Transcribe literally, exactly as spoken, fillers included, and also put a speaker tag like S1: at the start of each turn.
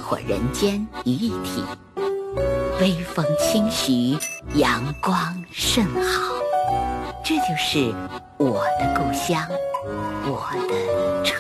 S1: 火人间于一体，微风轻徐，阳光甚好。这就是我的故乡，我的城。